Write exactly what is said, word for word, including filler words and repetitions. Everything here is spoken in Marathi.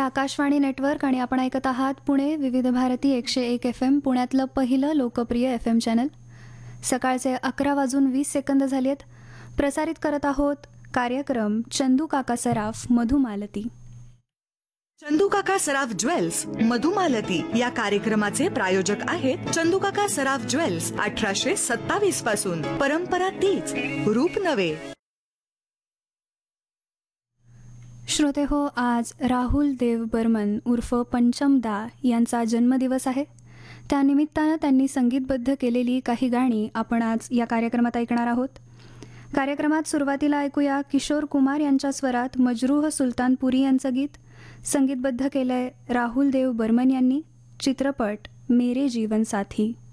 आकाशवाणी नेटवर्क आणि आपण ऐकत आहात पुणे विविध भारती एकशे एक एफ एम, पुण्यातलं पहिलं लोकप्रिय एफ एम चॅनल. सकाळचे अकरा वाजून वीस सेकंद झालेत. प्रसारित करत आहोत कार्यक्रम चंदू काका सराफ मधुमालती. चंदू काका सराफ ज्वेल्स मधुमालती या कार्यक्रमाचे प्रायोजक आहेत चंदू काका सराफ ज्वेल्स. अठराशे सत्तावीस पासून परंपरा तीच, रूप नवे. श्रोते हो, आज राहुल देव बर्मन उर्फ पंचम दा यांचा जन्मदिवस आहे. त्यानिमित्तानं त्यांनी संगीतबद्ध केलेली काही गाणी आपण आज या कार्यक्रमात ऐकणार आहोत. कार्यक्रमात सुरुवातीला ऐकूया किशोर कुमार यांच्या स्वरात मजरूह सुलतानपुरी यांचं गीत. संगीतबद्ध केलंय राहुल देव बर्मन यांनी. चित्रपट मेरे जीवन साथी.